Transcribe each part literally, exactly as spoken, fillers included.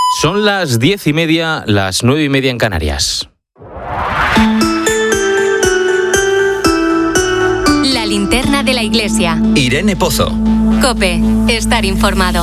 Son las diez y media, las nueve y media en Canarias. La linterna de la iglesia. Irene Pozo. COPE. Estar informado.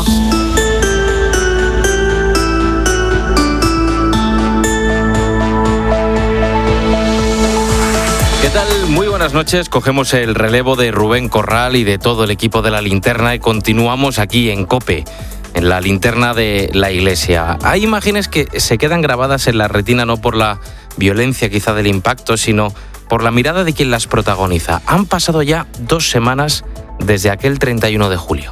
¿Qué tal? Muy buenas noches. Cogemos el relevo de Rubén Corral y de todo el equipo de La Linterna y continuamos aquí en COPE, en La Linterna de la iglesia. Hay imágenes que se quedan grabadas en la retina no por la violencia quizá del impacto, sino por la mirada de quien las protagoniza. Han pasado ya dos semanas desde aquel treinta y uno de julio.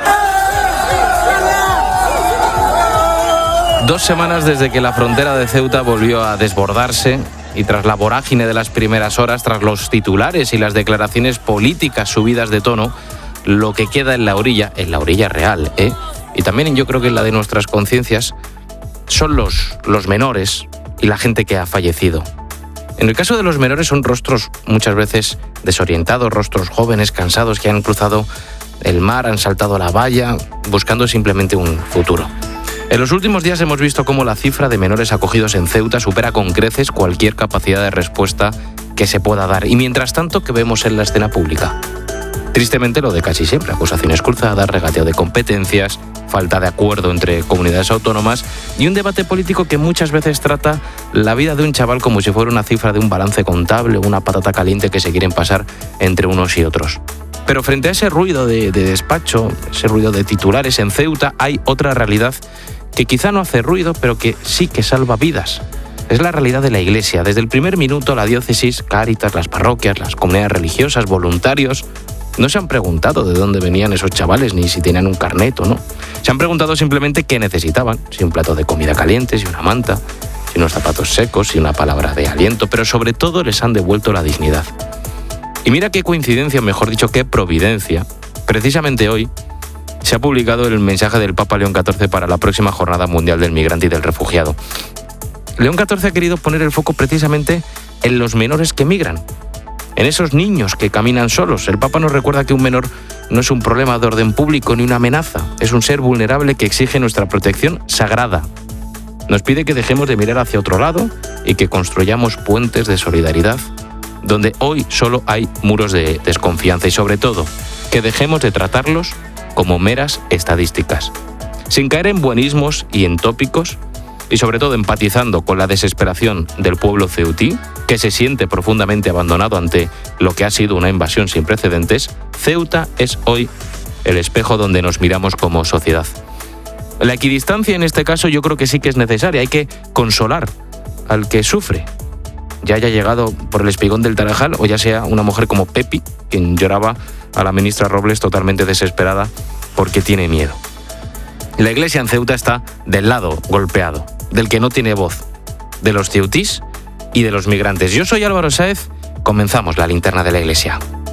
Dos semanas desde que la frontera de Ceuta volvió a desbordarse y tras la vorágine de las primeras horas, tras los titulares y las declaraciones políticas subidas de tono, lo que queda en la orilla, en la orilla real, ¿eh? y también yo creo que en la de nuestras conciencias, son los, los menores y la gente que ha fallecido. En el caso de los menores son rostros muchas veces desorientados, rostros jóvenes, cansados, que han cruzado el mar, han saltado la valla, buscando simplemente un futuro. En los últimos días hemos visto cómo la cifra de menores acogidos en Ceuta supera con creces cualquier capacidad de respuesta que se pueda dar. Y mientras tanto, ¿qué vemos en la escena pública? Tristemente lo de casi siempre, acusaciones cruzadas, regateo de competencias, falta de acuerdo entre comunidades autónomas y un debate político que muchas veces trata la vida de un chaval como si fuera una cifra de un balance contable o una patata caliente que se quieren pasar entre unos y otros. Pero frente a ese ruido de, de despacho, ese ruido de titulares en Ceuta, hay otra realidad que quizá no hace ruido, pero que sí que salva vidas. Es la realidad de la Iglesia. Desde el primer minuto, la diócesis, Cáritas, las parroquias, las comunidades religiosas, voluntarios, no se han preguntado de dónde venían esos chavales, ni si tenían un carnet o no. Se han preguntado simplemente qué necesitaban, si un plato de comida caliente, si una manta, si unos zapatos secos, si una palabra de aliento, pero sobre todo les han devuelto la dignidad. Y mira qué coincidencia, mejor dicho, qué providencia. Precisamente hoy se ha publicado el mensaje del Papa León catorce para la próxima Jornada Mundial del Migrante y del Refugiado. León catorce ha querido poner el foco precisamente en los menores que migran, en esos niños que caminan solos. El Papa nos recuerda que un menor no es un problema de orden público ni una amenaza, es un ser vulnerable que exige nuestra protección sagrada. Nos pide que dejemos de mirar hacia otro lado y que construyamos puentes de solidaridad, donde hoy solo hay muros de desconfianza y sobre todo, que dejemos de tratarlos como meras estadísticas, sin caer en buenismos y en tópicos, y sobre todo empatizando con la desesperación del pueblo ceutí, que se siente profundamente abandonado ante lo que ha sido una invasión sin precedentes. Ceuta es hoy el espejo donde nos miramos como sociedad. La equidistancia en este caso yo creo que sí que es necesaria, hay que consolar al que sufre, ya haya llegado por el espigón del Tarajal o ya sea una mujer como Pepi, quien lloraba a la ministra Robles totalmente desesperada porque tiene miedo. La iglesia en Ceuta está del lado golpeado, del que no tiene voz, de los ceutís y de los migrantes. Yo soy Álvaro Sáez, comenzamos La Linterna de la Iglesia.